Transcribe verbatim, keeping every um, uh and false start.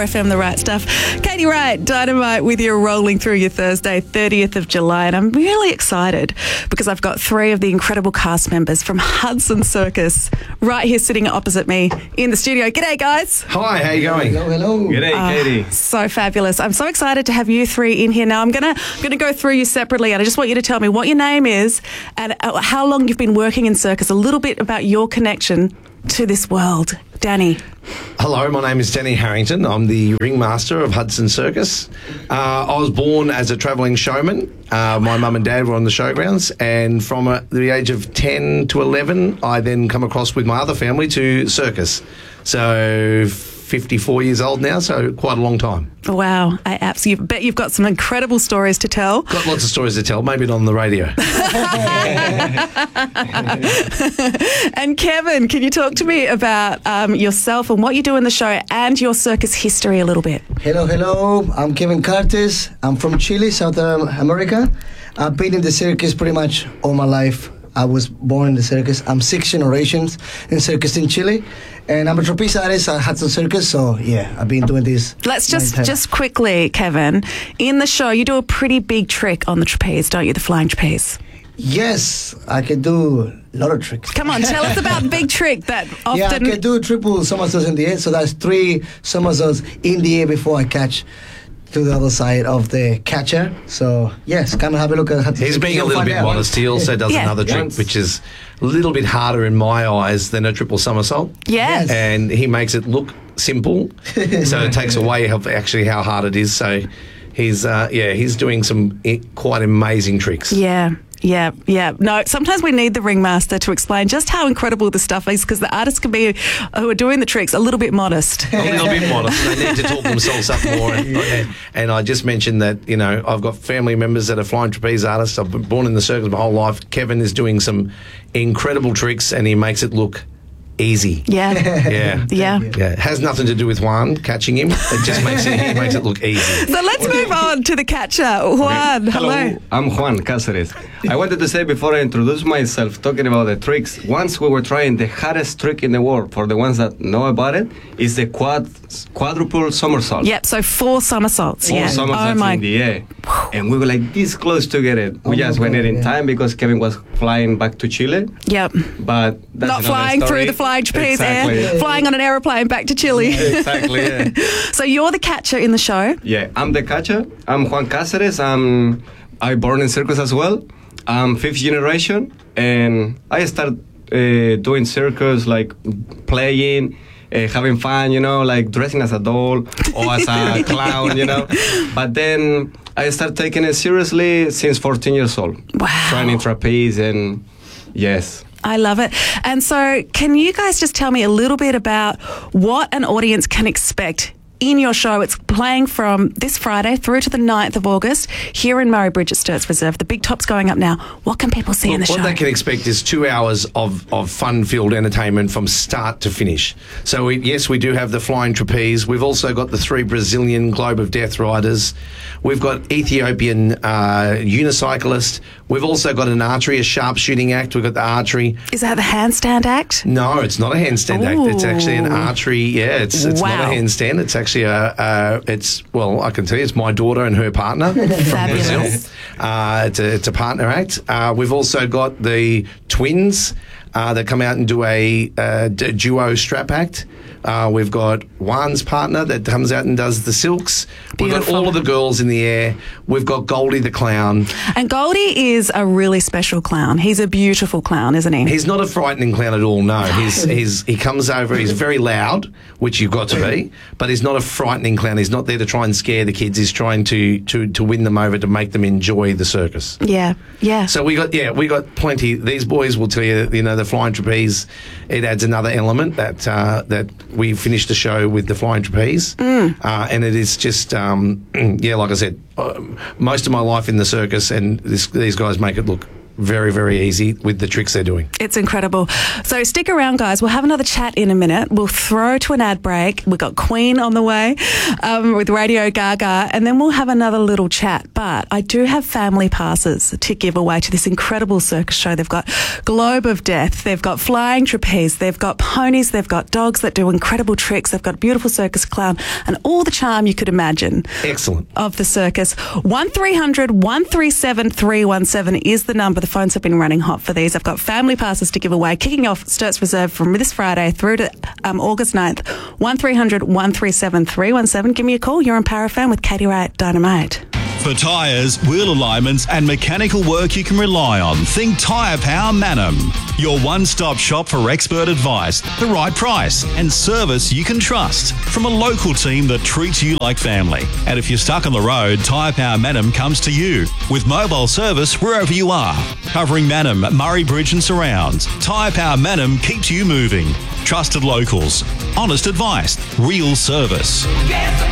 F M, The Right Stuff. Katie Wright, Dynamite with you, rolling through your Thursday, thirtieth of July. And I'm really excited because I've got three of the incredible cast members from Hudson Circus right here sitting opposite me in the studio. G'day, guys. Hi, how you going? Hello, hello. G'day, Oh, Katie. so fabulous. I'm so excited to have you three in here. Now, I'm going to gonna go through you separately, and I just want you to tell me what your name is and uh, how long you've been working in circus, a little bit about your connection to this world. Danny. Hello, my name is Danny Harrington. I'm the ringmaster of Hudson Circus. Uh, I was born as a travelling showman. Uh, my mum and dad were on the showgrounds, and from uh, the age of ten to eleven, I then come across with my other family to circus. So fifty-four years old now, so quite a long time. Wow, I absolutely bet you've got some incredible stories to tell. Got lots of stories to tell, maybe not on the radio. And Kevin, can you talk to me about um, yourself and what you do in the show and your circus history a little bit? Hello, hello. I'm Kevin Curtis. I'm from Chile, South America. I've been in the circus pretty much all my life. I was born in the circus. I'm six generations in circus in Chile. And I'm a trapeze artist at Hudson Circus, so yeah, I've been doing this. Let's just just quickly, Kevin, in the show, you do a pretty big trick on the trapeze, don't you? The flying trapeze. Yes, I can do a lot of tricks. Come on, tell us about the big trick that often... Yeah, I can do triple somersaults in the air, so that's three somersaults in the air before I catch to the other side of the catcher. So, yes, come and have a look at Hudson. He's being a little bit modest. He also does Yeah. another trick, Once. which is a little bit harder in my eyes than a triple somersault. Yes. And he makes it look simple, so it takes away of actually how hard it is. So he's, uh, yeah, he's doing some i- quite amazing tricks. Yeah. Yeah, yeah. No, sometimes we need the ringmaster to explain just how incredible this stuff is, because the artists can be, who are doing the tricks, a little bit modest. A little bit modest. They need to talk themselves up more. And, and, and I just mentioned that, you know, I've got family members that are flying trapeze artists. I've been born in the circus my whole life. Kevin is doing some incredible tricks, and he makes it look easy. Yeah. Yeah. Yeah. Yeah, it has nothing to do with Juan catching him. It just makes it, he makes it look easy. So let's move on to the catcher. Juan, hello. I'm Juan Cáceres. I wanted to say before I introduce myself, talking about the tricks, once we were trying the hardest trick in the world, for the ones that know about it, is the quad quadruple somersault. Yep, so four somersaults. Four yeah. somersaults Oh my. in the air. And we were like this close to get it. We Oh just my went God, it in yeah. time because Kevin was flying back to Chile. Yep. But that's Not another flying story. through the flying trapeze Exactly. air, flying on an aeroplane back to Chile. Exactly, yeah. So you're the catcher in the show. Yeah, I'm the catcher. I'm Juan Cáceres. I'm I born in circus as well. I'm fifth generation, and I started uh, doing circus, like playing, uh, having fun, you know, like dressing as a doll or as a clown, you know. But then I started taking it seriously since fourteen years old. Wow. Training trapeze and yes. I love it. And so can you guys just tell me a little bit about what an audience can expect in your show? It's playing from this Friday through to the ninth of August here in Murray Bridge at Sturts Reserve. The big top's going up now. What can people see in the What show? they can expect is two hours of, of fun-filled entertainment from start to finish. So, we, yes, we do have the flying trapeze. We've also got the three Brazilian Globe of Death riders. We've got Ethiopian uh, unicyclist. We've also got an archery, a sharpshooting act. We've got the archery. Is that the handstand act? No, it's not a handstand act. It's actually an Ooh. archery. Yeah, it's it's Wow. not a handstand. It's actually a, a. It's well, I can tell you, it's my daughter and her partner from Fabulous. Brazil. Uh, it's a it's a partner act. Uh, we've also got the twins uh, that come out and do a, uh, d- duo strap act. Uh, we've got Juan's partner that comes out and does the silks. We've got Beautiful. all of the girls in the air. We've got Goldie the clown. And Goldie is a really special clown. He's a beautiful clown, isn't he? He's not a frightening clown at all, no. He's, he's He comes over, he's very loud, which you've got to be, but he's not a frightening clown. He's not there to try and scare the kids. He's trying to, to, to win them over, to make them enjoy the circus. Yeah, yeah. So we got, yeah, we got plenty. These boys will tell you, you know, the flying trapeze, it adds another element that uh, that we finished the show with the flying trapeze. Mm. Uh, and it is just, um, yeah, like I said, uh, most of my life in the circus, and this, these guys make it look very, very easy with the tricks they're doing. It's incredible. So stick around, guys. We'll have another chat in a minute. We'll throw to an ad break. We've got Queen on the way um, with Radio Gaga, and then we'll have another little chat. But I do have family passes to give away to this incredible circus show. They've got Globe of Death. They've got Flying Trapeze. They've got ponies. They've got dogs that do incredible tricks. They've got a beautiful circus clown and all the charm you could imagine. Excellent. Of the circus. one three hundred, one three seven, three one seven is the number. The phones have been running hot for these. I've got family passes to give away, kicking off Sturts Reserve from this Friday through to um, August ninth. one three hundred, one three seven, three one seven. Give me a call. You're on Parafan with Katie Ray at Dynamite. For tyres, wheel alignments and mechanical work you can rely on, think Tyre Power Manham. Your one-stop shop for expert advice, the right price and service you can trust from a local team that treats you like family. And if you're stuck on the road, Tyre Power Manham comes to you with mobile service wherever you are. Covering Manham, Murray Bridge and surrounds, Tyre Power Manham keeps you moving. Trusted locals, honest advice, real service. Yes.